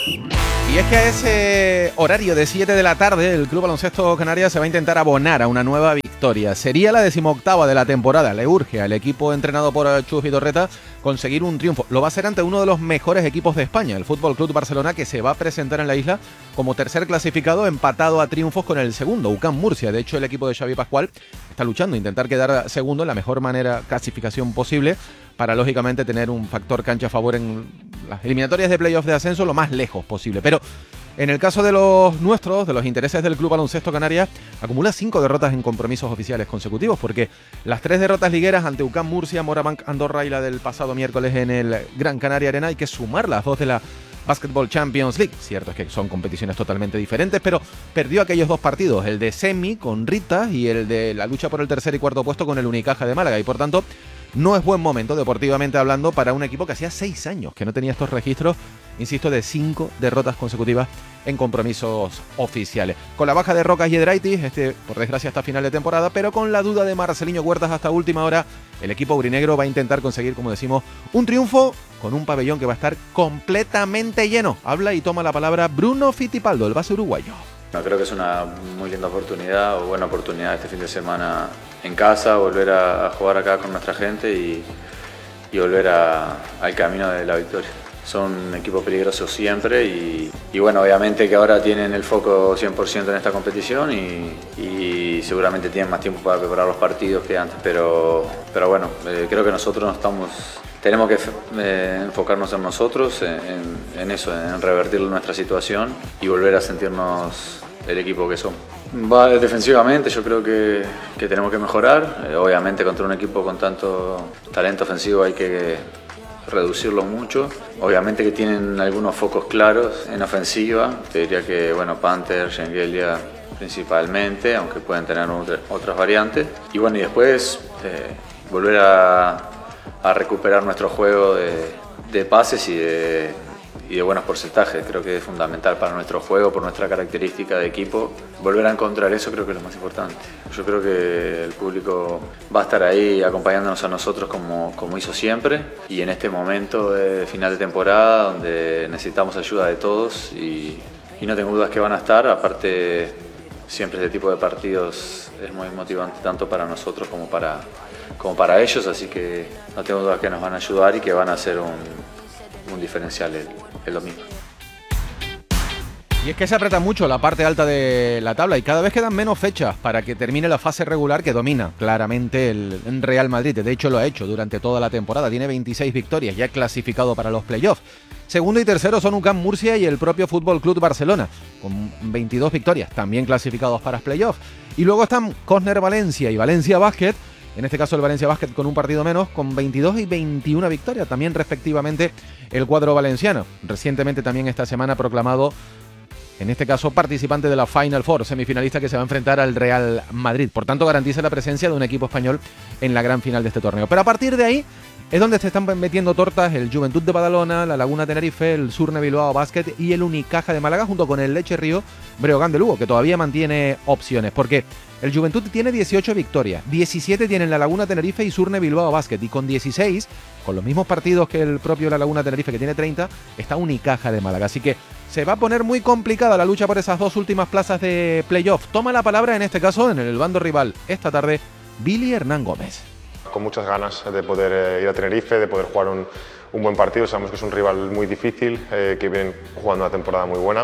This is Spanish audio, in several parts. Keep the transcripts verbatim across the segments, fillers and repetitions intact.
Y es que a ese horario de siete de la tarde el Club Baloncesto Canarias se va a intentar abonar a una nueva victoria. Sería la decimoctava de la temporada. Le urge al equipo entrenado por Chus Vidorreta conseguir un triunfo. Lo va a hacer ante uno de los mejores equipos de España, el F C Barcelona, que se va a presentar en la isla como tercer clasificado, empatado a triunfos con el segundo, U C A M Murcia. De hecho, el equipo de Xavi Pascual está luchando a intentar quedar segundo en la mejor manera clasificación posible, para lógicamente tener un factor cancha a favor en las eliminatorias de playoff de ascenso lo más lejos posible. Pero en el caso de los nuestros, de los intereses del Club Baloncesto Canarias, acumula cinco derrotas en compromisos oficiales consecutivos, porque las tres derrotas ligueras ante U C A M Murcia, Morabanc Andorra y la del pasado miércoles en el Gran Canaria Arena, hay que sumar las dos de la Basketball Champions League. Cierto es que son competiciones totalmente diferentes, pero perdió aquellos dos partidos, el de semi con Rita y el de la lucha por el tercer y cuarto puesto con el Unicaja de Málaga, y por tanto no es buen momento, deportivamente hablando, para un equipo que hacía seis años que no tenía estos registros, insisto, de cinco derrotas consecutivas en compromisos oficiales. Con la baja de Rocas y Edraitis, este por desgracia hasta final de temporada, pero con la duda de Marceliño Huertas hasta última hora, el equipo aurinegro va a intentar conseguir, como decimos, un triunfo con un pabellón que va a estar completamente lleno. Habla y toma la palabra Bruno Fittipaldo, el base uruguayo. No, creo que es una muy linda oportunidad, o buena oportunidad este fin de semana en casa, volver a, a jugar acá con nuestra gente y, y volver a, al camino de la victoria. Son un equipo peligroso siempre y, y bueno, obviamente que ahora tienen el foco cien por ciento en esta competición y, y seguramente tienen más tiempo para preparar los partidos que antes, pero, pero bueno, eh, creo que nosotros no estamos... Tenemos que eh, enfocarnos en nosotros, en, en eso, en revertir nuestra situación y volver a sentirnos el equipo que somos. Va, defensivamente yo creo que, que tenemos que mejorar. Eh, obviamente contra un equipo con tanto talento ofensivo hay que reducirlo mucho. Obviamente que tienen algunos focos claros en ofensiva. Te diría que bueno, Panther, Shengelia principalmente, aunque pueden tener otra, otras variantes. Y bueno, y después eh, volver a... a recuperar nuestro juego de, de pases y de, y de buenos porcentajes. Creo que es fundamental para nuestro juego, por nuestra característica de equipo. Volver a encontrar eso creo que es lo más importante. Yo creo que el público va a estar ahí acompañándonos a nosotros como, como hizo siempre, y en este momento de final de temporada donde necesitamos ayuda de todos y, y no tengo dudas que van a estar. Aparte, siempre este tipo de partidos es muy motivante tanto para nosotros como para como para ellos, así que no tengo dudas que nos van a ayudar y que van a hacer un, un diferencial el, el domingo. Y es que se aprieta mucho la parte alta de la tabla y cada vez quedan menos fechas para que termine la fase regular, que domina claramente el Real Madrid. De hecho lo ha hecho durante toda la temporada, tiene veintiséis victorias, ya clasificado para los playoffs. Segundo y tercero son U C A M Murcia y el propio F C Barcelona, con veintidós victorias, también clasificados para playoffs. Y luego están Cosner Valencia y Valencia Basket. En este caso el Valencia Basket con un partido menos, con veintidós y veintiuna victorias, también respectivamente el cuadro valenciano. Recientemente también esta semana proclamado, en este caso participante de la Final Four, semifinalista que se va a enfrentar al Real Madrid. Por tanto garantiza la presencia de un equipo español en la gran final de este torneo. Pero a partir de ahí es donde se están metiendo tortas el Juventud de Badalona, la Laguna Tenerife, el Surne Bilbao Basket y el Unicaja de Málaga, junto con el Leche Río Breogán de Lugo, que todavía mantiene opciones, porque el Juventud tiene dieciocho victorias, diecisiete tienen la Laguna Tenerife y Surne Bilbao Basket, y con dieciséis, con los mismos partidos que el propio la Laguna Tenerife, que tiene treinta, está Unicaja de Málaga. Así que se va a poner muy complicada la lucha por esas dos últimas plazas de playoff. Toma la palabra en este caso, en el bando rival esta tarde, Billy Hernán Gómez. Con muchas ganas de poder eh, ir a Tenerife, de poder jugar un, un buen partido. Sabemos que es un rival muy difícil, eh, que viene jugando una temporada muy buena,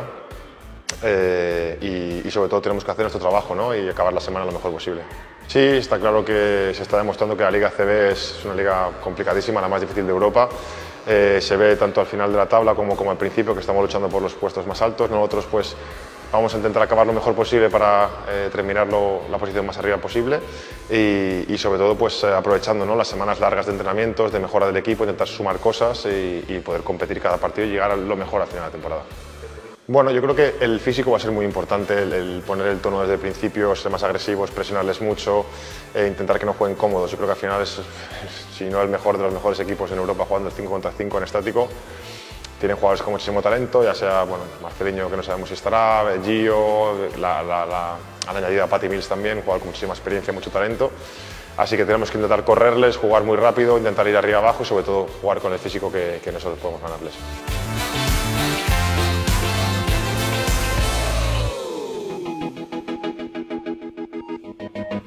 eh, y, y sobre todo tenemos que hacer nuestro trabajo, ¿no? Y acabar la semana lo mejor posible. Sí, está claro que se está demostrando que la Liga A C B es una liga complicadísima, la más difícil de Europa. Eh, se ve tanto al final de la tabla como, como al principio, que estamos luchando por los puestos más altos. Nosotros pues vamos a intentar acabar lo mejor posible para eh, terminar lo, la posición más arriba posible y, y sobre todo pues eh, aprovechando, ¿no?, las semanas largas de entrenamientos, de mejora del equipo, intentar sumar cosas y, y poder competir cada partido y llegar a lo mejor al final de la temporada. Bueno, yo creo que el físico va a ser muy importante, el, el poner el tono desde el principio, ser más agresivos, presionarles mucho, eh, intentar que no jueguen cómodos. Yo creo que al final es, si no el mejor de los mejores equipos en Europa jugando el cinco contra cinco en estático. Tienen jugadores con muchísimo talento, ya sea bueno, Marceliño, que no sabemos si estará, Gio, la, la, la, han añadido a Patty Mills también, un jugador con muchísima experiencia, mucho talento. Así que tenemos que intentar correrles, jugar muy rápido, intentar ir arriba abajo y sobre todo jugar con el físico que, que nosotros podemos ganarles.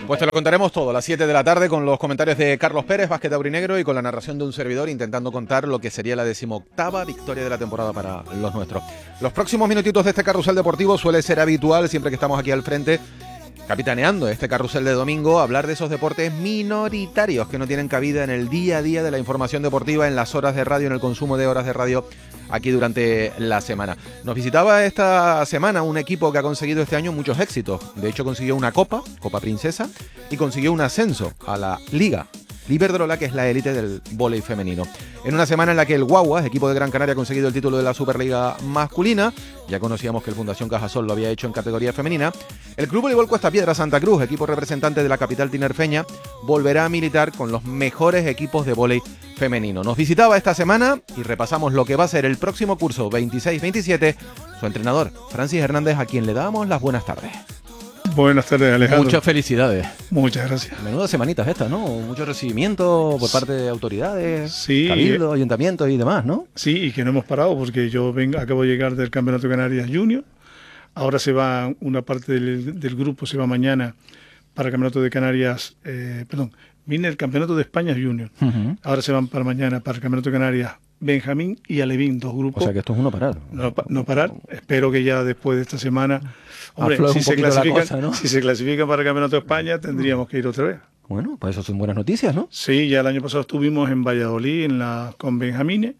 Pues te lo contaremos todo a las siete de la tarde con los comentarios de Carlos Pérez, básquet aurinegro, y con la narración de un servidor intentando contar lo que sería la decimoctava victoria de la temporada para los nuestros. Los próximos minutitos de este carrusel deportivo suele ser habitual, siempre que estamos aquí al frente, capitaneando este carrusel de domingo, hablar de esos deportes minoritarios que no tienen cabida en el día a día de la información deportiva, en las horas de radio, en el consumo de horas de radio aquí durante la semana. Nos visitaba esta semana un equipo que ha conseguido este año muchos éxitos. De hecho, consiguió una Copa, Copa Princesa, y consiguió un ascenso a la Liga Iberdrola, que es la élite del vóley femenino. En una semana en la que el Guaguas, equipo de Gran Canaria, ha conseguido el título de la Superliga masculina. Ya conocíamos que el Fundación Cajasol lo había hecho en categoría femenina. El Club Voleibol Cuesta Piedra Santa Cruz, equipo representante de la capital tinerfeña, volverá a militar con los mejores equipos de vóley femenino. Nos visitaba esta semana y repasamos lo que va a ser el próximo curso veintiséis veintisiete. Su entrenador, Francis Hernández, a quien le damos las buenas tardes. Buenas tardes, Alejandro. Muchas felicidades. Muchas gracias. Menudas semanitas estas, ¿no? Mucho recibimiento por parte de autoridades, sí, cabildos, ayuntamientos y demás, ¿no? Sí, y que no hemos parado porque yo vengo, acabo de llegar del Campeonato de Canarias Junior. Ahora se va, una parte del, del grupo se va mañana para el Campeonato de Canarias, eh, perdón, vine el Campeonato de España Junior. Uh-huh. Ahora se van para mañana para el Campeonato de Canarias Benjamín y Alevín, dos grupos. O sea que esto es uno parar. No, no parar. Espero que ya después de esta semana, hombre, si se, clasifican, cosa, ¿no? si se clasifican para el Campeonato de España, tendríamos que ir otra vez. Bueno, pues eso son buenas noticias, ¿no? Sí, ya el año pasado estuvimos en Valladolid en la, con Benjamines,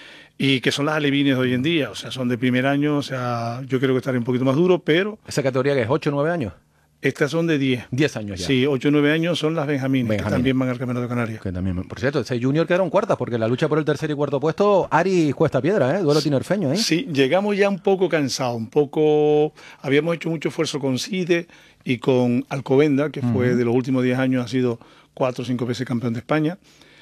y que son las alevines de hoy en día, o sea, son de primer año, o sea, yo creo que estaré un poquito más duro, pero... ¿Esa categoría que es ocho o nueve años? Estas son de diez. diez años ya. Sí, ocho o nueve años son las Benjamines, Benjamín, que también van al Campeonato de Canarias. Que también, por cierto, ese Junior quedaron cuartas, porque la lucha por el tercer y cuarto puesto, Ari Cuesta Piedra, ¿eh? Duelo tinerfeño, ¿eh? Sí, llegamos ya un poco cansados, un poco... Habíamos hecho mucho esfuerzo con CIDE y con Alcobenda, que uh-huh. fue de los últimos diez años, ha sido cuatro o cinco veces campeón de España,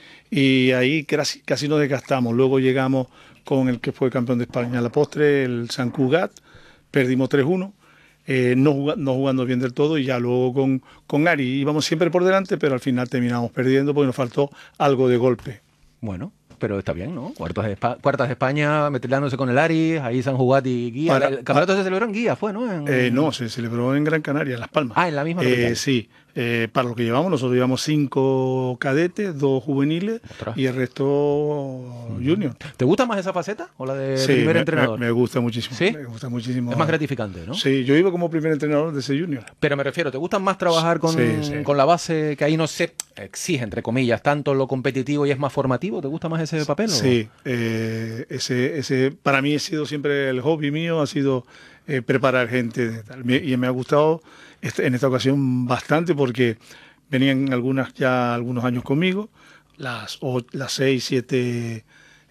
y ahí casi, casi nos desgastamos. Luego llegamos con el que fue campeón de España a la postre, el San Cugat, perdimos tres uno. Eh, no, jugando, no jugando bien del todo, y ya luego con, con Ari íbamos siempre por delante, pero al final terminamos perdiendo porque nos faltó algo de golpe. Bueno, pero está bien, ¿no? Cuartos de Espa- cuartas de España, metilándose con el Ari, ahí San Jugat y Guía. Para, el campeonato para, se celebró en Guía, ¿fue, no? En... Eh, no, se celebró en Gran Canaria, en Las Palmas. Ah, en la misma eh, Sí, eh, para lo que llevamos, nosotros llevamos cinco cadetes, dos juveniles. Ostras. Y el resto uh-huh. junior. ¿Te gusta más esa faceta o la de sí, primer me, entrenador? Me, me gusta muchísimo. ¿Sí? Me gusta muchísimo. Es más gratificante, ¿no? Sí, yo iba como primer entrenador de ese junior. Pero me refiero, ¿te gusta más trabajar con, sí, sí. con la base que ahí no se exige, entre comillas, tanto lo competitivo y es más formativo? ¿Te gusta más ese papel? Sí, eh, ese, ese, para mí ha sido siempre el hobby mío, ha sido eh, preparar gente de tal. Y me ha gustado este, en esta ocasión bastante porque venían algunas ya algunos años conmigo, las, o, las seis, siete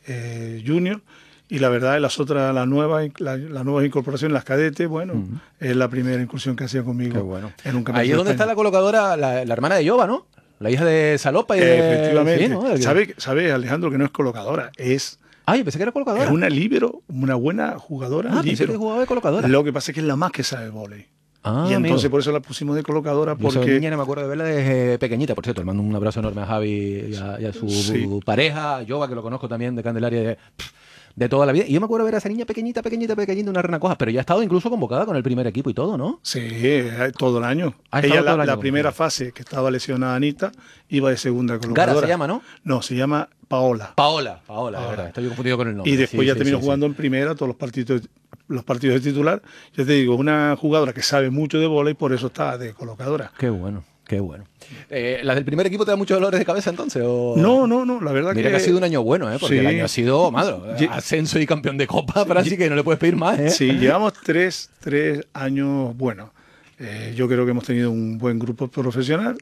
eh, juniors, y la verdad, las otras, las nuevas, la, las nuevas incorporaciones, las cadetes, bueno, uh-huh. es la primera incursión que hacía conmigo. Qué bueno. En un ahí es donde está la colocadora, la, la hermana de Yoba, ¿no? La hija de Salopa y de... Efectivamente. Sí, ¿no? ¿Sabe, sabe, Alejandro, que no es colocadora? Es... Ay, pensé que era colocadora. Es una líbero, una buena jugadora. Ah, pensé que jugaba de colocadora. Lo que pasa es que es la más que sabe vóley. Ah, y entonces amigo. por eso la pusimos de colocadora. Porque... Yo esa niña no me acuerdo de verla desde pequeñita, por cierto. Le mando un abrazo enorme a Javi y a, y a su sí. pareja, Yoba, que lo conozco también de Candelaria de, de toda la vida. Y yo me acuerdo de ver a esa niña pequeñita, pequeñita, pequeñita, una rena coja, pero ya ha estado incluso convocada con el primer equipo y todo, ¿no? Sí, todo el año. Ha Ella, la, todo el la año primera fase que estaba lesionada Anita, iba de segunda colocadora. Gara se llama, ¿no? No, se llama Paola. Paola, Paola, de verdad. Estoy confundido con el nombre. Y después sí, ya sí, terminó sí, jugando sí. en primera todos los partidos los partidos de titular. Ya te digo, es una jugadora que sabe mucho de bola y por eso está de colocadora. Qué bueno, qué bueno. Eh, ¿Las del primer equipo te dan muchos dolores de cabeza entonces? O... No, no, no, la verdad Mira que... que ha sido un año bueno, ¿eh? Porque sí. el año ha sido, madre, ascenso y campeón de Copa, sí. Francis, que no le puedes pedir más, ¿eh? Sí, llevamos tres, tres años buenos. Eh, yo creo que hemos tenido un buen grupo profesional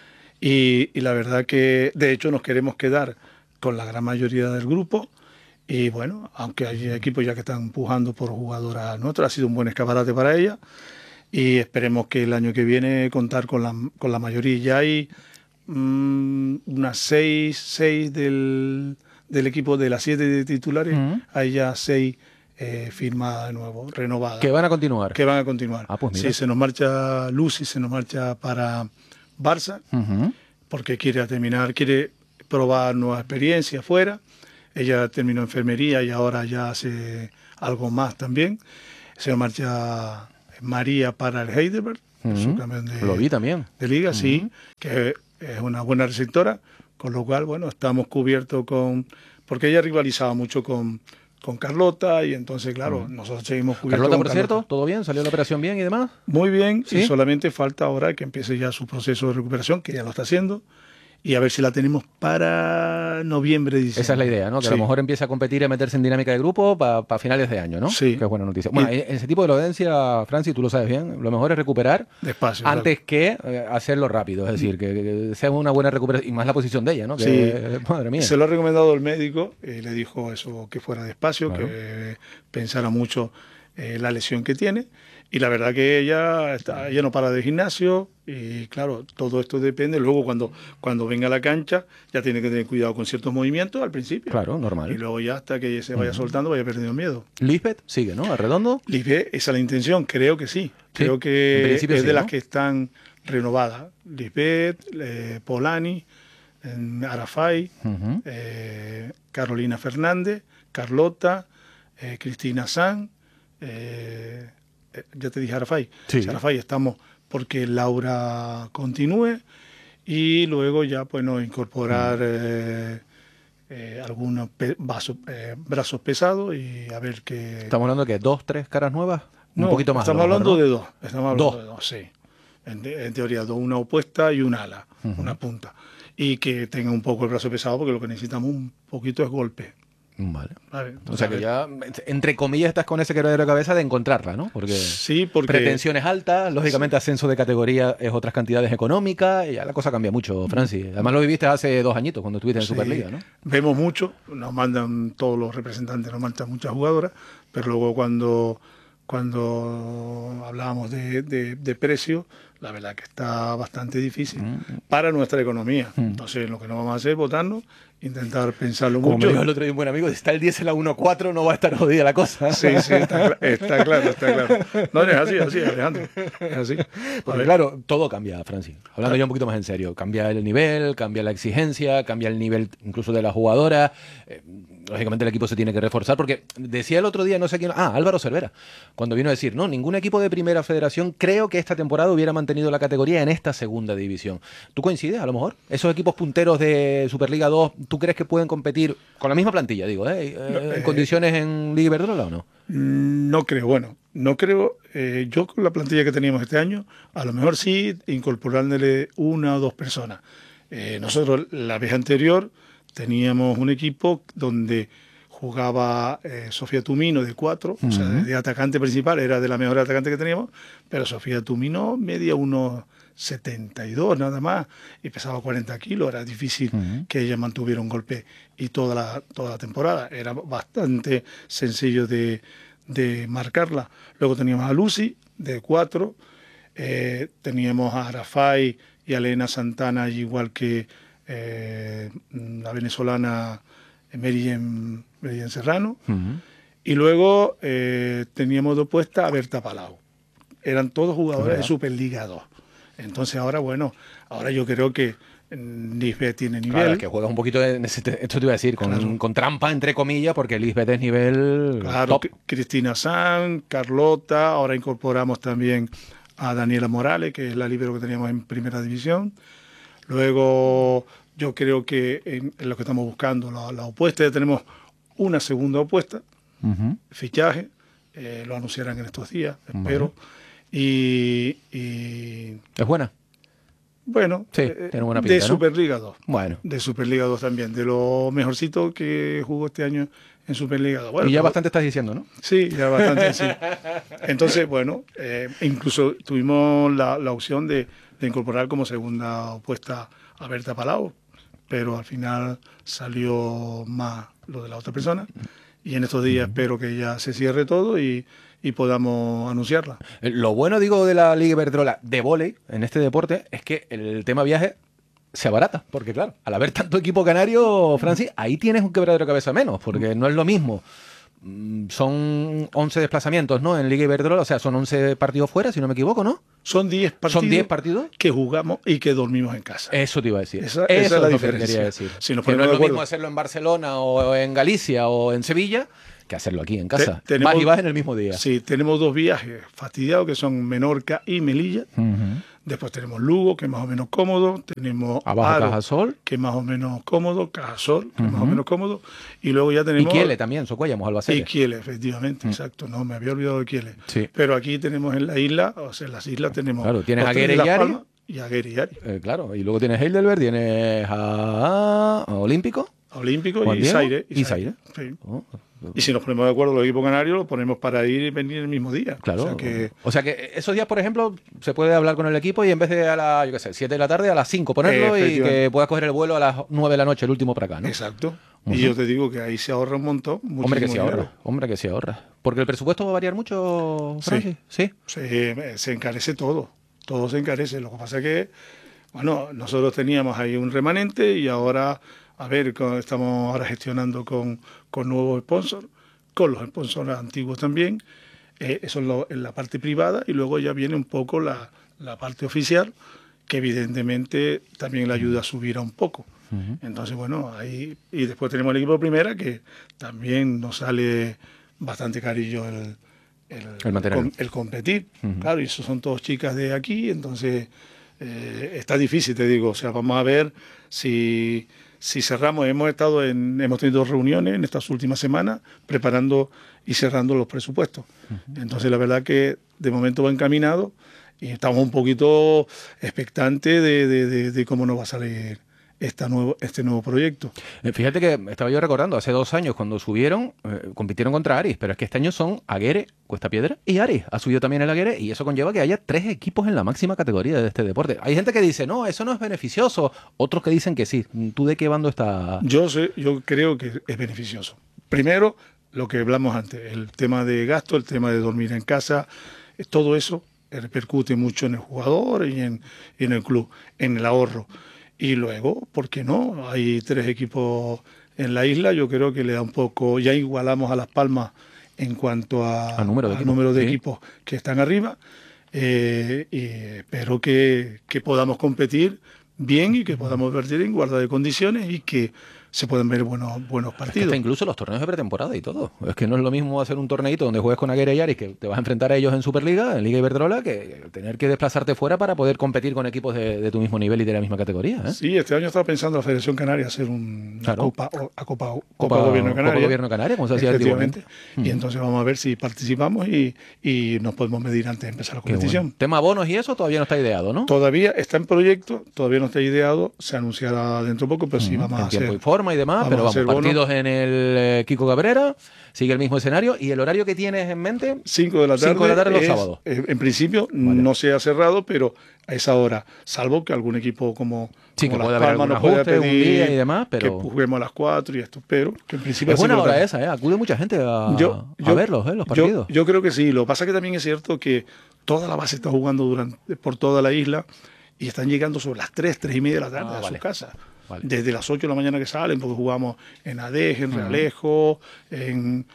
y, y la verdad que, de hecho, nos queremos quedar con la gran mayoría del grupo. Y bueno, aunque hay equipos ya que están empujando por jugadoras nuestras, ha sido un buen escaparate para ellas. Y esperemos que el año que viene contar con la, con la mayoría. Ya hay mmm, unas seis, seis del, del equipo de las siete de titulares, uh-huh. hay ya seis eh, firmadas de nuevo, renovadas. Que van a continuar. Que van a continuar. Ah, pues mira. Sí, se nos marcha Lucy, se nos marcha para Barça, uh-huh. porque quiere terminar, quiere probar nuevas experiencias afuera. Ella terminó enfermería y ahora ya hace algo más también. Se nos marcha María para el Heidelberg, el Ujú. subcampeón de, Lo vi también. de liga, Ujú. sí, que es una buena receptora, con lo cual, bueno, estamos cubiertos con... Porque ella rivalizaba mucho con, con Carlota y entonces, claro, nosotros seguimos cubiertos Carlota, con por cierto, ¿todo bien? ¿Salió la operación bien y demás? Muy bien, ¿Sí? y solamente falta ahora que empiece ya su proceso de recuperación, que ya lo está haciendo, y a ver si la tenemos para noviembre, diciembre. Esa es la idea, ¿no? Que Sí. a lo mejor empiece a competir y a meterse en dinámica de grupo para finales de año, ¿no? Sí. Que es buena noticia. Bueno, Y- en ese tipo de dolencia, Francis, tú lo sabes bien, lo mejor es recuperar Despacio. antes que eh, hacerlo rápido. Es decir, que, que sea una buena recuperación. Y más la posición de ella, ¿no? Que, Sí. eh, madre mía. Se lo ha recomendado el médico, eh, le dijo eso, que fuera despacio, Claro. que pensara mucho eh, la lesión que tiene. Y la verdad que ella, está, ella no para de gimnasio y claro, todo esto depende. Luego cuando, cuando venga a la cancha ya tiene que tener cuidado con ciertos movimientos al principio. Claro, Y normal. luego ya hasta que se vaya soltando vaya perdiendo miedo. Lisbeth sigue, ¿no? Arredondo. Lisbeth, esa es la intención, creo que sí. Creo en que principio es sí, de ¿no? las que están renovadas. Lisbeth, eh, Polani, eh, Arafai, Ujú. eh, Carolina Fernández, Carlota, eh, Cristina San, eh, eh, ya te dije Arafai. Sí. Si Arafai estamos porque Laura continúe y luego ya pues no incorporar eh, eh, algunos pe- vasos, eh, brazos pesados y a ver qué... Estamos hablando de que dos, tres caras nuevas. Un No, poquito más. a Estamos lo mejor, hablando ¿no? de dos. Estamos hablando Dos. de dos, sí. En, te- en teoría, dos, una opuesta y un ala, una punta. Y que tenga un poco el brazo pesado porque lo que necesitamos un poquito es golpe. Vale. ¿vale? O Entonces, sea a que ver, ya, entre comillas, estás con ese quebradero de cabeza de encontrarla, ¿no? Porque Sí, porque... pretensiones altas, lógicamente ascenso de categoría es otras cantidades económicas y ya la cosa cambia mucho, Francis. Además lo viviste hace dos añitos cuando estuviste en Sí, Superliga, ¿no? Vemos mucho, nos mandan todos los representantes, nos mandan muchas jugadoras, pero luego cuando, cuando hablábamos de, de, de precio, la verdad que está bastante difícil Mm. para nuestra economía. Entonces lo que no vamos a hacer es votarnos, intentar pensarlo Como mucho. me dijo el otro día un buen amigo, si está el diésel a uno cuatro no va a estar jodida la cosa. Sí, sí, está, cla- está claro, está claro. No, es así, así, Alejandro. Es así. A Porque ver, claro, todo cambia, Francis. Hablando ya un poquito más en serio. Cambia el nivel, cambia la exigencia, cambia el nivel incluso de la jugadora. Eh, lógicamente el equipo se tiene que reforzar porque decía el otro día, no sé quién, ah, Álvaro Cervera, cuando vino a decir, no, ningún equipo de primera federación creo que esta temporada hubiera mantenido la categoría en esta segunda división. ¿Tú coincides a lo mejor? ¿Esos equipos punteros de Superliga dos, tú crees que pueden competir con la misma plantilla, digo, eh, eh, en eh, condiciones en Liga Iberdrola o no? no creo, bueno, no creo. eh, yo con la plantilla que teníamos este año, a lo mejor sí incorporándole una o dos personas. Eh, nosotros la vez anterior teníamos un equipo donde jugaba eh, Sofía Tumino de cuatro, o sea, de, de atacante principal, era de la mejor atacante que teníamos, pero Sofía Tumino medía unos setenta y dos nada más y pesaba cuarenta kilos, era difícil Ujú. que ella mantuviera un golpe y toda la, toda la temporada, era bastante sencillo de, de marcarla. Luego teníamos a Lucy de cuatro, eh, teníamos a Arafai y a Elena Santana, igual que eh, la venezolana Meriem, Meriem Serrano, Ujú. y luego eh, teníamos de opuesta a Berta Palau. Eran todos jugadores de ¿Verdad? Superliga dos. Entonces ahora, bueno, ahora yo creo que mm, Lisbeth tiene nivel. Claro, es que juegas un poquito, en ese, esto te iba a decir, con, Claro. con trampa, entre comillas, porque Lisbeth es nivel Claro, top. C- Cristina San, Carlota, ahora incorporamos también a Daniela Morales, que es la líbero que teníamos en primera división. Luego yo creo que en, en lo que estamos buscando, la, la opuesta, ya tenemos una segunda opuesta, Ujú. fichaje, eh, lo anunciarán en estos días, espero. Y, y, ¿Es buena? bueno, Sí, eh, tiene buena de pinta, ¿no? Superliga dos. Bueno. De Superliga dos también, de lo mejorcito que jugó este año en Superliga dos. Bueno, y ya pero- bastante estás diciendo, ¿no? Sí, ya bastante, sí. Entonces, bueno, eh, incluso tuvimos la, la opción de, de incorporar como segunda opuesta a Berta Palau, pero al final salió más lo de la otra persona. Y en estos días espero que ya se cierre todo y, y podamos anunciarla. Eh, Lo bueno, digo, de la Liga Iberdrola de vóley en este deporte es que el tema viaje se abarata, porque claro, al haber tanto equipo canario, Francis, ahí tienes un quebradero de cabeza menos, porque no es lo mismo. Mm, Son once desplazamientos, ¿no? En Liga Iberdrola, o sea, son once partidos fuera, si no me equivoco, ¿no? Son diez partidos, Son diez partidos. que jugamos y que dormimos en casa. Eso te iba a decir. Esa- Eso esa es la lo que diferencia. quería decir. Si nos Que no ponemos es de lo acuerdo. mismo hacerlo en Barcelona o en Galicia o en Sevilla que hacerlo aquí en casa. Te, tenemos, vas y vas en el mismo día. Sí, tenemos dos viajes fastidiados que son Menorca y Melilla. Uh-huh. Después tenemos Lugo, que es más o menos cómodo. Tenemos Abajo Aro, Cajasol, que es más o menos cómodo. Cajasol, que uh-huh. es más o menos cómodo. Y luego ya tenemos... Y Kiele también, Socuellamos, Albacete. Y Kiele, efectivamente, uh-huh. exacto. No, me había olvidado de Kiele. Sí. Pero aquí tenemos en la isla, o sea, en las islas tenemos... Claro, tienes a Guere y Ari. Y a Guere y Ari. Eh, claro, y luego tienes Heidelberg, tienes a, a Olímpico. A Olímpico y Zaire. Y Zaire. Sí. Oh. Y si nos ponemos de acuerdo los equipos canarios, lo ponemos para ir y venir el mismo día. Claro. O sea, que, o sea que esos días, por ejemplo, se puede hablar con el equipo y en vez de a las, yo qué sé, siete de la tarde, a las cinco ponerlo y que puedas coger el vuelo a las nueve de la noche, el último para acá, ¿no? Exacto. Uh-huh. Y yo te digo que ahí se ahorra un montón. Hombre que se ahorra, hombre que se ahorra. Porque el presupuesto va a variar mucho, Francis. Sí. ¿Sí? Se, se encarece todo. Todo se encarece. Lo que pasa es que, bueno, nosotros teníamos ahí un remanente y ahora, a ver, estamos ahora gestionando con, con nuevos sponsors, con los sponsors antiguos también. Eh, eso es lo, en la parte privada y luego ya viene un poco la, la parte oficial, que evidentemente también le ayuda a subir a un poco. Uh-huh. Entonces, bueno, ahí... Y después tenemos el equipo de primera, que también nos sale bastante carillo el, el, el, el, el competir. Uh-huh. Claro, y eso son todos chicas de aquí, entonces eh, está difícil, te digo. O sea, vamos a ver si... Si cerramos, hemos estado en, hemos tenido reuniones en estas últimas semanas preparando y cerrando los presupuestos. Uh-huh. Entonces, la verdad que de momento va encaminado y estamos un poquito expectantes de, de, de, de cómo nos va a salir esta nuevo, este nuevo proyecto. Fíjate que estaba yo recordando, hace dos años cuando subieron, eh, compitieron contra Aris, pero es que este año son Aguere, Cuesta Piedra y Aris. Ha subido también el Aguere y eso conlleva que haya tres equipos en la máxima categoría de este deporte. Hay gente que dice, no, eso no es beneficioso. Otros que dicen que sí. ¿Tú de qué bando estás? Yo sé, yo creo que es beneficioso. Primero, lo que hablamos antes, el tema de gasto, el tema de dormir en casa, todo eso repercute mucho en el jugador y en, y en el club, en el ahorro. Y luego, ¿por qué no? Hay tres equipos en la isla, yo creo que le da un poco, ya igualamos a Las Palmas en cuanto a, a número de, a equipos, número de ¿sí? equipos que están arriba, eh, y espero que, que podamos competir bien y que podamos vertir en igualdad de condiciones y que se pueden ver buenos, buenos partidos. Es que hasta incluso los torneos de pretemporada y todo. Es que no es lo mismo hacer un torneito donde juegues con Aguere y Aris, que te vas a enfrentar a ellos en Superliga, en Liga Iberdrola, que tener que desplazarte fuera para poder competir con equipos de, de tu mismo nivel y de la misma categoría, ¿eh? Sí, este año estaba pensando la Federación Canaria hacer un, una claro. Copa, a Copa, Copa, Copa Gobierno de Canarias. Copa Gobierno de Canarias, como se hacía antiguamente. Y entonces vamos a ver si participamos y, y nos podemos medir antes de empezar la competición. Bueno. Tema bonos y eso todavía no está ideado, ¿no? Todavía está en proyecto, todavía no está ideado, se anunciará dentro de poco, pero sí vamos en a hacer. En tiempo y forma y demás, pero vamos, partidos bono. En el eh, Kiko Cabrera, sigue el mismo escenario. ¿Y el horario que tienes en mente? cinco de la tarde. cinco de la tarde los es, sábados. En principio vale. No se ha cerrado, pero a esa hora, salvo que algún equipo como, sí, como que Las puede Palmas haber nos pueda pedir un día y demás, pero que juguemos a las cuatro y esto, pero que en principio es buena hora esa, ¿eh? Acude mucha gente a, yo, a yo, verlos, ¿eh? Los partidos. Yo, yo creo que sí. Lo que pasa es que también es cierto que toda la base está jugando durante, por toda la isla y están llegando sobre las tres, tres y media de la tarde ah, a vale. su casa. Vale. Desde las ocho de la mañana que salen, porque jugamos en Adeje, en Realejo, uh-huh. en,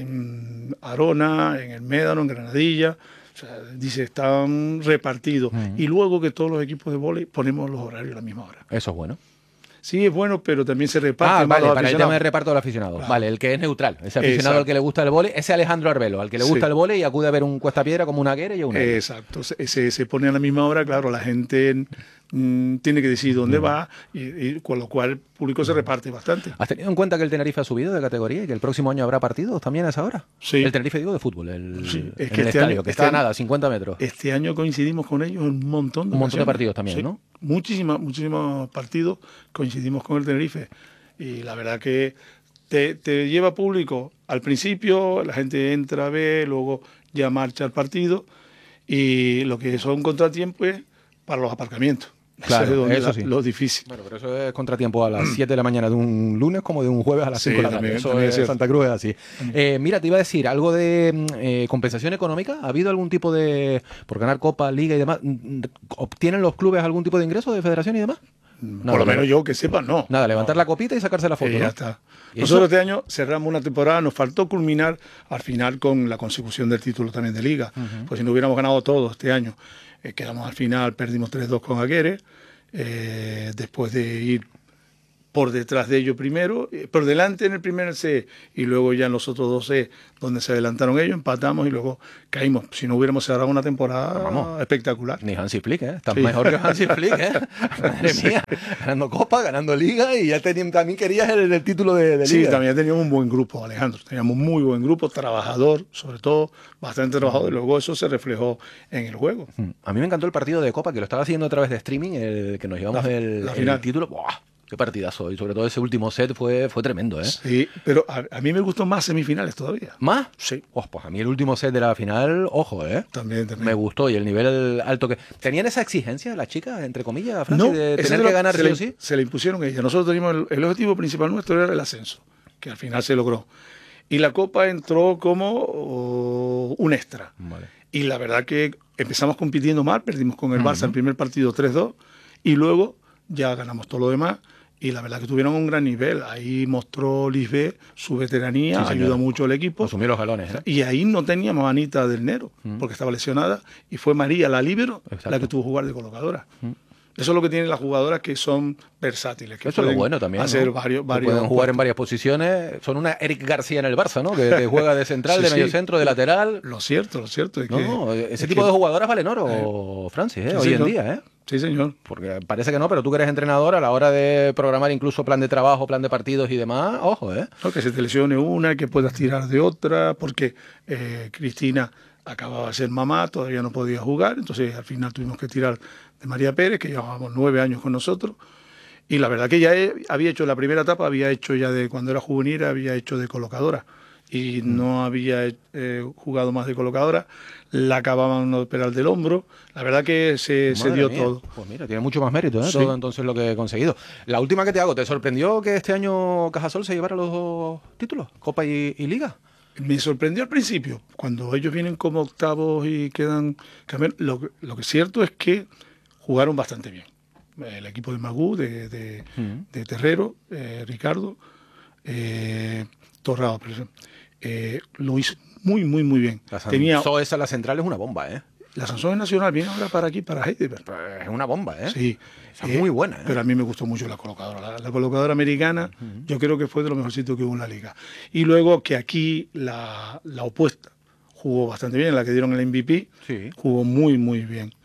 en Arona, en el Médano, en Granadilla. O sea, dice, están repartidos. Uh-huh. Y luego que todos los equipos de vóley ponemos los horarios a la misma hora. Eso es bueno. Sí, es bueno, pero también se reparte. Ah, vale, para el tema de reparto del aficionado. Claro. Vale, el que es neutral. Ese aficionado Exacto. Al que le gusta el vóley, ese Alejandro Arbelo, al que le gusta sí. el vóley y acude a ver un Cuesta Piedra como una Aguere y una. Exacto. Se, se, se pone a la misma hora, claro, la gente mmm, tiene que decidir dónde mm. va y, y con lo cual el público se reparte bastante. ¿Has tenido en cuenta que el Tenerife ha subido de categoría y que el próximo año habrá partidos también a esa hora? Sí. El Tenerife, digo, de fútbol, el, sí. es que el este estadio, año, que está este a nada, cincuenta metros. Este año coincidimos con ellos en un montón de Un montón de partidos también, sí. ¿no? Muchísimos, muchísimos partidos coincidimos con el Tenerife. Y la verdad que te, te lleva público al principio, la gente entra, ve, luego ya marcha el partido y lo que son contratiempos es para los aparcamientos. Claro, eso, eso sí. Lo difícil. Bueno, pero eso es contratiempo a las siete de la mañana de un lunes como de un jueves a las cinco sí, de la tarde. También, eso también es es Santa Cruz es así. Eh, mira, te iba a decir, ¿algo de eh, compensación económica? ¿Ha habido algún tipo de... por ganar Copa, Liga y demás? ¿Obtienen los clubes algún tipo de ingreso de federación y demás? Nada, por lo menos yo que sepa, no. Nada, levantar no. la copita y sacarse la foto. Sí, ya ¿no? está. Nosotros este año cerramos una temporada, nos faltó culminar al final con la consecución del título también de Liga. Uh-huh. Pues si no hubiéramos ganado todo este año, eh, quedamos al final, perdimos tres dos con Aguere, eh, después de ir por detrás de ellos primero, eh, por delante en el primer C y luego ya en los otros dos C, donde se adelantaron ellos, empatamos y luego caímos. Si no hubiéramos cerrado una temporada Vamos. espectacular. Ni Hansi Flick, ¿eh? Estás Sí. mejor que Hansi Flick, ¿eh? Madre mía. Ganando Copa, ganando Liga y ya tenían, también querías el, el título de, de Sí, Liga. también teníamos un buen grupo, Alejandro. Teníamos muy buen grupo, trabajador, sobre todo, bastante trabajador. Y luego eso se reflejó en el juego. Mm. A mí me encantó el partido de Copa, que lo estaba siguiendo a través de streaming, el que nos llevamos La- el, la el final. título. ¡Buah! Qué partidazo. Y sobre todo ese último set fue, fue tremendo, ¿eh? Sí, pero a, a mí me gustó más semifinales todavía. ¿Más? Sí. Oh, pues a mí el último set de la final, ojo, ¿eh? También, también. Me gustó y el nivel alto que... ¿Tenían esa exigencia las chicas, entre comillas, Francis, No, de ese tener se lo- que ganar se sí le, o sí? se le impusieron ellas. Nosotros teníamos el, el objetivo principal nuestro era el ascenso, que al final se logró. Y la Copa entró como oh, un extra. Vale. Y la verdad que empezamos compitiendo mal, perdimos con el Barça Ujú. el primer partido tres dos y luego ya ganamos todo lo demás. Y la verdad que tuvieron un gran nivel. Ahí mostró Lisbeth su veteranía, Sí, señor. ayudó mucho al equipo. Asumió los galones, ¿eh? Y ahí no teníamos a Anita del Nero, Mm. porque estaba lesionada, y fue María, la líbero, Exacto. la que tuvo que jugar de colocadora. Mm. Eso es lo que tienen las jugadoras que son versátiles, que Eso es lo pueden bueno también, ¿no? hacer varios, Que varios pueden jugar en puestos. varias posiciones. Son una Eric García en el Barça, ¿no? Que, que juega de central, Sí, de sí. medio centro, de lateral. Lo cierto, lo cierto. Es que, No, ese es tipo que- de jugadoras valen oro, Francis, ¿eh? Sí, Hoy señor. en día, ¿eh? Sí, señor. Porque parece que no, pero tú que eres entrenador, a la hora de programar incluso plan de trabajo, plan de partidos y demás, ojo, ¿eh? No, que se te lesione una, que puedas tirar de otra, porque eh, Cristina acababa de ser mamá, todavía no podía jugar, entonces al final tuvimos que tirar de María Pérez, que llevábamos nueve años con nosotros, y la verdad que ya he- había hecho la primera etapa, había hecho ya de cuando era juvenil, había hecho de colocadora, y no había eh, jugado más de colocadora, la acababan de operar del hombro, la verdad que se, se Madre dio mía. todo. Pues mira, tiene mucho más mérito, ¿eh? Sí. Todo entonces lo que he conseguido. La última que te hago, ¿te sorprendió que este año Cajasol se llevara los dos títulos, Copa y, y Liga? Me sorprendió al principio, cuando ellos vienen como octavos y quedan... campeones. Lo, que- lo que es cierto es que jugaron bastante bien. El equipo de Magú, de, de, Mm. de Terrero, eh, Ricardo, eh, Torrado, por ejemplo, eh, lo hizo muy, muy, muy bien. La Tenía, Sanso esa, la central, es una bomba, ¿eh? la Sansón es nacional, viene ahora para aquí, para Heidelberg. Pues es una bomba, ¿eh? Sí. Esa es muy buena, ¿eh? Pero a mí me gustó mucho la colocadora. La, la colocadora americana, yo creo que fue de lo mejorcito que hubo en la liga. Y luego que aquí la, la opuesta jugó bastante bien, la que dieron el M V P, Sí. jugó muy, muy bien.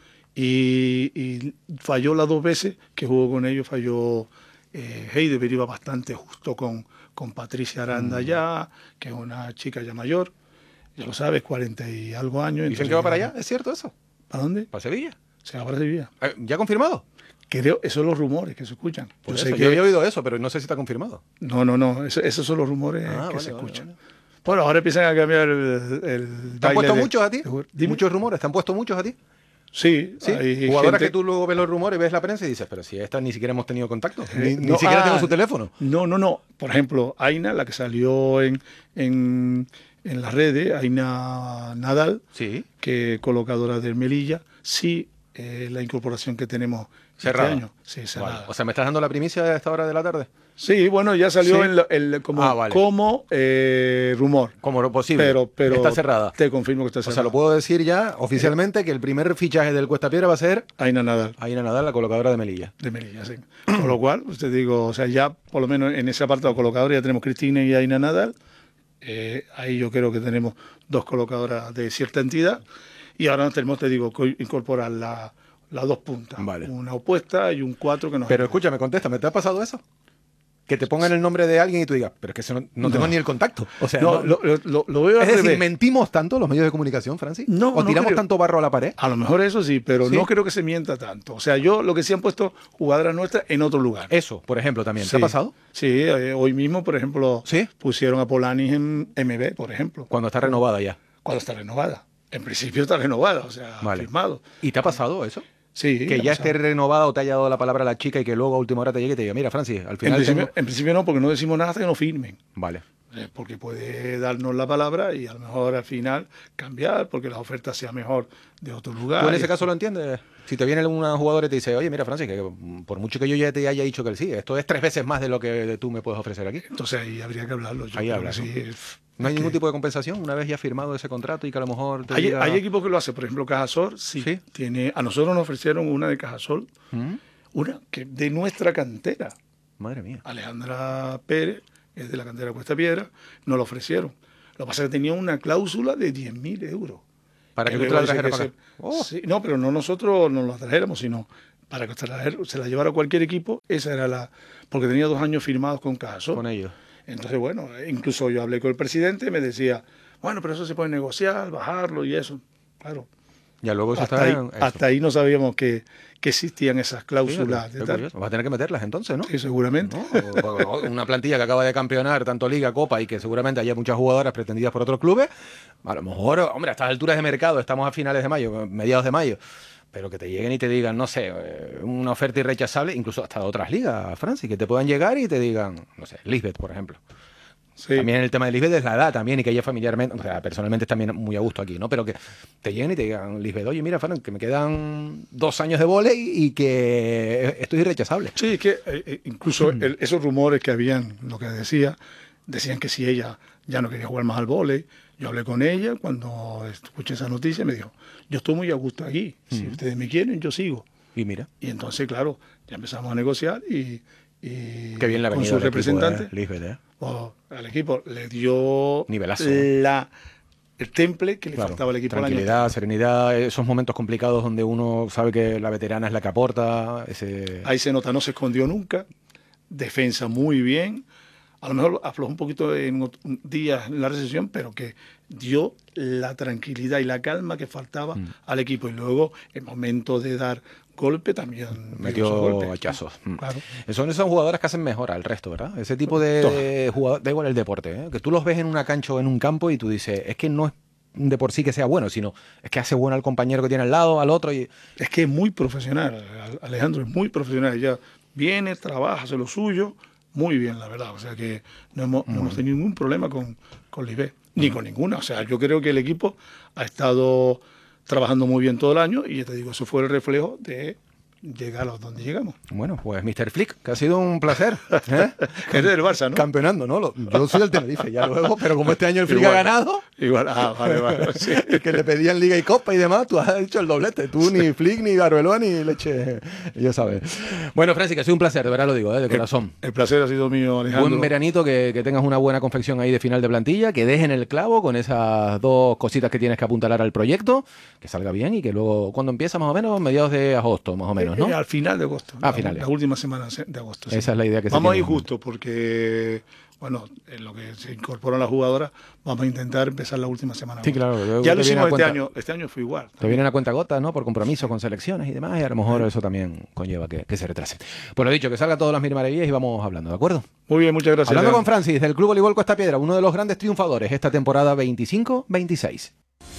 Y, y falló las dos veces que jugó con ellos, falló eh, Heidelberg, iba bastante justo con, con Patricia Aranda ya, que es una chica ya mayor, ya lo sabes, cuarenta y algo años. ¿Dicen entonces que va para ya- allá? ¿Es cierto eso? ¿Para dónde? ¿Para Sevilla? Se va para Sevilla. Eh, ¿Ya confirmado? Creo, esos son los rumores que se escuchan. Por Yo eso, sé yo que- había oído eso, pero no sé si está confirmado. No, no, no, eso- esos son los rumores Ah, que vale, se vale, escuchan. vale. Bueno, ahora empiezan a cambiar el, el ¿Te han baile puesto de- muchos a ti? de- Dime. ¿Muchos rumores? ¿Te han puesto muchos a ti? Sí, Sí. hay Jugadoras gente- que tú luego ves los rumores, ves la prensa y dices, pero si esta ni siquiera hemos tenido contacto, ni, Eh, ni no, siquiera ah, tengo su teléfono. No, no, no. Por ejemplo, Aina, la que salió en, en, en las redes, Aina Nadal, Sí. que colocadora del Melilla, sí, eh, la incorporación que tenemos Cerrada. este año. Sí, cerrada. Vale. O sea, ¿me estás dando la primicia a esta hora de la tarde? Sí, bueno, ya salió Sí. en lo- el- como, Ah, vale. como eh, rumor. Como lo posible. Pero, pero Está cerrada. Te confirmo que está O cerrada. sea, lo puedo decir ya oficialmente que el primer fichaje del Cuesta Piedra va a ser Aina Nadal. Aina Nadal, la colocadora de Melilla. De Melilla, sí. Con lo cual, pues te digo, o sea, ya por lo menos en ese apartado colocador ya tenemos Cristina y Aina Nadal. Eh, ahí yo creo que tenemos dos colocadoras de cierta entidad. Y ahora nos tenemos, te digo, que incorporar la- las dos puntas. Vale. Una opuesta y un cuatro que nos... Pero escúchame, contéstame, ¿te ha pasado eso? Que te pongan el nombre de alguien y tú digas, pero es que eso no, no tengo No. ni el contacto. O sea, No, no- lo, lo- lo- lo veo al es decir, revés. ¿mentimos tanto los medios de comunicación, Francis? No, ¿O no tiramos creo. tanto barro a la pared? A lo mejor eso sí, pero ¿Sí? no creo que se mienta tanto. O sea, yo lo que sí han puesto jugadoras nuestras en otro lugar. Eso, por ejemplo, también. ¿Te Sí. ha pasado? Sí, eh, hoy mismo, por ejemplo, ¿Sí? pusieron a Polanis en M B, por ejemplo, Cuando está renovada ya. cuando está renovada. En principio está renovada, o sea, Vale. firmado. ¿Y te ha pasado eso? Sí, Que ha ya pasado. esté renovada o te haya dado la palabra a la chica y que luego a última hora te llegue y te diga, mira, Francis, al En final principio, tengo... en principio no, porque no decimos nada hasta que no firmen. Vale. Eh, Porque puede darnos la palabra y a lo mejor al final cambiar, porque la oferta sea mejor de otro lugar. ¿Tú en ese caso lo entiendes? Si te viene una jugadora y te dice, oye, mira, Francis, que mm, por mucho que yo ya te haya dicho que el sí, esto es tres veces más de lo que tú me puedes ofrecer aquí. Entonces ahí habría que hablarlo. Yo Ahí creo hablas, que ¿no? sí, es- ¿No hay es ningún que- tipo de compensación una vez ya firmado ese contrato y que a lo mejor te Hay, diga... hay equipos que lo hacen, por ejemplo, Cajasol, sí, ¿Sí? tiene, a nosotros nos ofrecieron una de Cajasol, ¿Mm? una que de nuestra cantera. Madre mía. Alejandra Pérez, que es de la cantera Cuesta Piedra, nos lo ofrecieron. Lo que pasa es que tenía una cláusula de diez mil euros. Para que, que tú la trajeras para se, acá. Oh. Sí, no, pero no nosotros nos la trajéramos, sino para que se la llevara cualquier equipo. Esa era la... Porque tenía dos años firmados con Caso. Con ellos. Entonces, bueno, incluso yo hablé con el presidente y me decía, bueno, pero eso se puede negociar, bajarlo y eso. Claro. Ya luego eso hasta, está ahí, en hasta ahí no sabíamos que, que existían esas cláusulas. Sí, de tal. vas a tener que meterlas entonces, ¿no? Sí, seguramente. ¿No? Una plantilla que acaba de campeonar tanto Liga, Copa y que seguramente haya muchas jugadoras pretendidas por otros clubes. A lo mejor, hombre, a estas alturas de mercado, estamos a finales de mayo, mediados de mayo, pero que te lleguen y te digan, no sé, una oferta irrechazable, incluso hasta de otras ligas, Francis, que te puedan llegar y te digan, no sé, Lisbeth, por ejemplo. Sí. También el tema de Lisbeth es la edad también y que ella familiarmente, o sea, personalmente está también muy a gusto aquí, ¿no? Pero que te lleguen y te digan, Lisbeth, oye, mira, Fran, que me quedan dos años de vóley y que esto es irrechazable. Sí, es que eh, incluso el, esos rumores que habían, lo que decía, decían que si ella ya no quería jugar más al vóley, yo hablé con ella cuando escuché esa noticia y me dijo, yo estoy muy a gusto aquí, si mm. ustedes me quieren, yo sigo. Y mira. Y entonces, claro, ya empezamos a negociar y... y qué bien la con sus representantes. Equipo, eh, Lisbeth, ¿eh? Oh, al equipo le dio nivelazo, la, el temple que le claro, faltaba al equipo. Tranquilidad, año. serenidad, esos momentos complicados donde uno sabe que la veterana es la que aporta. Ese... Ahí se nota, no se escondió nunca, defensa muy bien, a lo mejor aflojó un poquito en días en la recesión, pero que dio la tranquilidad y la calma que faltaba mm. al equipo. Y luego, el momento de dar golpe también metió hachazos. Mm. Claro. Son esos jugadores que hacen mejor al resto, ¿verdad? Ese tipo de jugadores, da igual el deporte, ¿eh? Que tú los ves en una cancha o en un campo y tú dices, es que no es de por sí que sea bueno, sino es que hace bueno al compañero que tiene al lado, al otro. Y... Es que es muy profesional, Alejandro es muy profesional. Ella viene, trabaja, hace lo suyo, muy bien, la verdad. O sea que no hemos, mm. no hemos tenido ningún problema con, con Lisbeth, mm. ni con ninguna. O sea, yo creo que el equipo ha estado trabajando muy bien todo el año y ya te digo, eso fue el reflejo de llegar a donde llegamos. Bueno, pues mister Flick, que ha sido un placer. ¿eh? Eres del Barça, ¿no? Campeonando, ¿no? Yo soy del Tenerife, ya luego, pero como este año el Flick igual, ha ganado... Igual, ah, vale, vale. Sí. Que le pedían Liga y Copa y demás, tú has hecho el doblete. Tú ni Flick, ni Arbeloa, ni Leche, ya sabes. Bueno, Francis, que ha sido un placer, de verdad lo digo, ¿eh? De corazón. El, el placer ha sido mío, Alejandro. Buen veranito, que, que tengas una buena confección ahí de final de plantilla, que dejen el clavo con esas dos cositas que tienes que apuntalar al proyecto, que salga bien y que luego, ¿cuándo empieza más o menos? Mediados de agosto, más o menos, ¿no? Eh, al final de agosto. Ah, la, finales. La última semana de agosto. Sí. Esa es la idea que vamos se tiene. Vamos a ir justo porque, bueno, en lo que se incorporan las jugadoras, vamos a intentar empezar la última semana. Sí, claro. Ya lo hicimos este año, este año fue igual. Te vienen a cuenta gota, ¿no? Por compromiso con selecciones y demás, y a lo mejor sí. eso también conlleva que, que se retrase. Pues lo dicho, que salga todas las mil maravillas y vamos hablando, ¿de acuerdo? Muy bien, muchas gracias. Hablando León. Con Francis, del Club Voleibol Cuesta Piedra, uno de los grandes triunfadores esta temporada veinticinco veintiséis.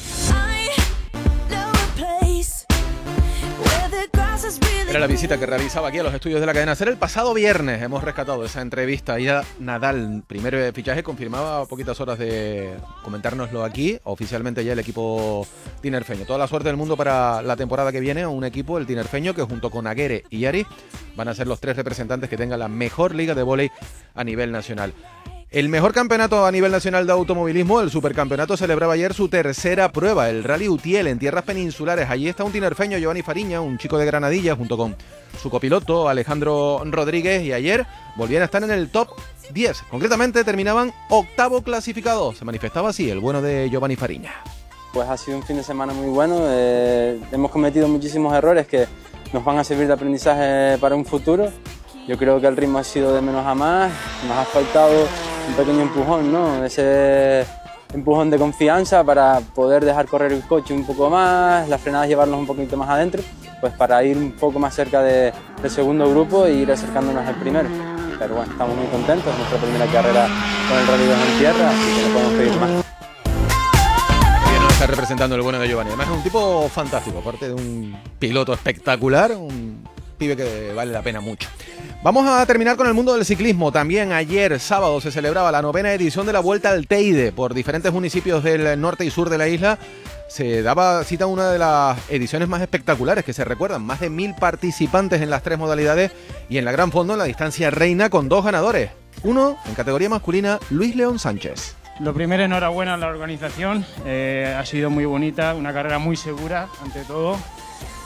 Era la visita que realizaba aquí a los estudios de la cadena SER el pasado viernes. Hemos rescatado esa entrevista. Ya Nadal, primer fichaje, confirmaba a poquitas horas de comentárnoslo aquí. Oficialmente ya el equipo tinerfeño. Toda la suerte del mundo para la temporada que viene. Un equipo, el tinerfeño, que junto con Aguirre y Ari van a ser los tres representantes que tengan la mejor liga de vóley a nivel nacional. El mejor campeonato a nivel nacional de automovilismo, el Supercampeonato, celebraba ayer su tercera prueba, el Rally Utiel, en tierras peninsulares. Allí está un tinerfeño, Giovanni Fariña, un chico de Granadilla, junto con su copiloto, Alejandro Rodríguez, y ayer volvían a estar en el top diez. Concretamente, terminaban octavo clasificado. Se manifestaba así el bueno de Giovanni Fariña. Pues ha sido un fin de semana muy bueno. Eh, hemos cometido muchísimos errores que nos van a servir de aprendizaje para un futuro. Yo creo que el ritmo ha sido de menos a más, nos ha faltado un pequeño empujón, ¿no? Ese empujón de confianza para poder dejar correr el coche un poco más, las frenadas llevarlos un poquito más adentro, pues para ir un poco más cerca de, del segundo grupo e ir acercándonos al primero. Pero bueno, estamos muy contentos, nuestra primera carrera con el Rally en tierra, así que no podemos pedir más. Bien, nos está representando el bueno de Giovanni, además es un tipo fantástico, aparte de un piloto espectacular, un pibe que vale la pena mucho. Vamos a terminar con el mundo del ciclismo. También ayer, sábado, se celebraba la novena edición de la Vuelta al Teide. Por diferentes municipios del norte y sur de la isla se daba cita a una de las ediciones más espectaculares que se recuerdan. Más de mil participantes en las tres modalidades y en la gran fondo en la distancia reina con dos ganadores. Uno, en categoría masculina, Luis León Sánchez. Lo primero, enhorabuena a la organización. Eh, ha sido muy bonita, una carrera muy segura, ante todo.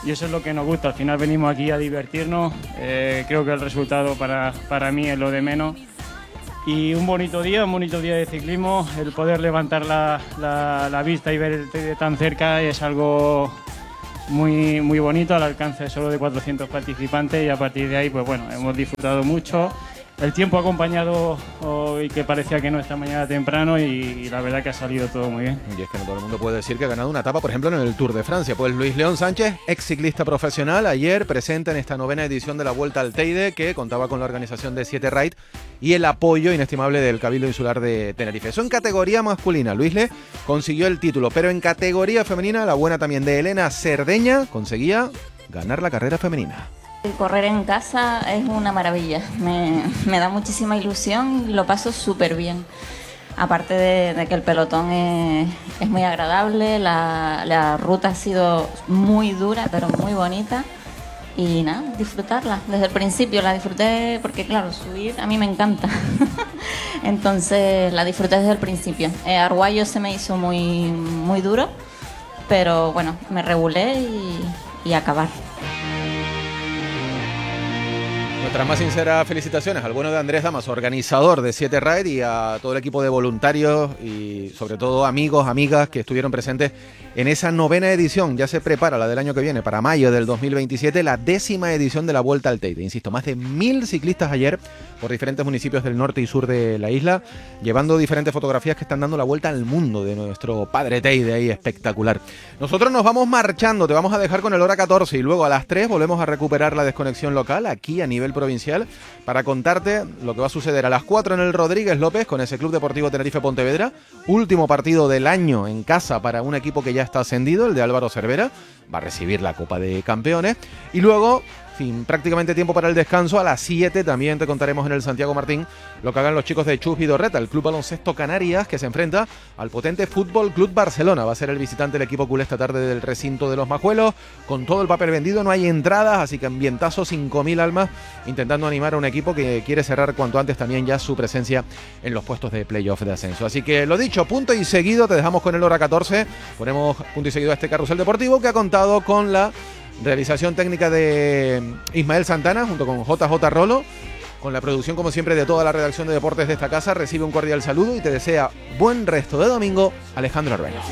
y eso es lo que nos gusta. Al final venimos aquí a divertirnos, eh, creo que el resultado para, para mí es lo de menos. Y un bonito día, un bonito día de ciclismo, el poder levantar la, la, la vista y ver el Teide tan cerca es algo muy, muy bonito, al alcance solo de cuatrocientos participantes, y a partir de ahí pues bueno, hemos disfrutado mucho. El tiempo ha acompañado hoy, que parecía que no, esta mañana temprano, y, y la verdad que ha salido todo muy bien. Y es que no todo el mundo puede decir que ha ganado una etapa, por ejemplo, en el Tour de Francia. Pues Luis León Sánchez, ex ciclista profesional, ayer presente en esta novena edición de la Vuelta al Teide, que contaba con la organización de siete Ride y el apoyo inestimable del Cabildo Insular de Tenerife. Eso en categoría masculina. Luis Le consiguió el título, pero en categoría femenina, la buena también de Elena Cerdeña conseguía ganar la carrera femenina. Correr en casa es una maravilla, me, me da muchísima ilusión y lo paso súper bien. Aparte de, de que el pelotón es, es muy agradable, la, la ruta ha sido muy dura, pero muy bonita. Y nada, disfrutarla desde el principio, la disfruté porque claro, subir a mí me encanta. Entonces la disfruté desde el principio. Eh, Arguayo se me hizo muy, muy duro, pero bueno, me regulé y, y acabar. Nuestras más sinceras felicitaciones al bueno de Andrés Damas, organizador de siete Ride, y a todo el equipo de voluntarios y sobre todo amigos, amigas que estuvieron presentes en esa novena edición. Ya se prepara la del año que viene, para mayo del dos mil veintisiete, la décima edición de la Vuelta al Teide. Insisto, más de mil ciclistas ayer por diferentes municipios del norte y sur de la isla, llevando diferentes fotografías que están dando la vuelta al mundo de nuestro padre Teide, ahí espectacular. Nosotros nos vamos marchando, te vamos a dejar con el hora catorce y luego a las tres volvemos a recuperar la desconexión local aquí a nivel provincial para contarte lo que va a suceder a las cuatro en el Rodríguez López con ese Club Deportivo Tenerife Pontevedra, último partido del año en casa para un equipo que ya está ascendido, el de Álvaro Cervera, va a recibir la Copa de Campeones, y luego, sin prácticamente tiempo para el descanso, a las siete también te contaremos en el Santiago Martín lo que hagan los chicos de Chus Vidorreta, el Club Baloncesto Canarias, que se enfrenta al potente Fútbol Club Barcelona. Va a ser el visitante del equipo culé esta tarde del recinto de los Majuelos, con todo el papel vendido, no hay entradas, así que ambientazo, cinco mil almas, intentando animar a un equipo que quiere cerrar cuanto antes también ya su presencia en los puestos de playoff de ascenso. Así que lo dicho, punto y seguido, te dejamos con el hora catorce, ponemos punto y seguido a este carrusel deportivo que ha contado con la realización técnica de Ismael Santana junto con J J Rolo, con la producción como siempre de toda la redacción de deportes de esta casa. Recibe un cordial saludo y te desea buen resto de domingo Alejandro Arbelo.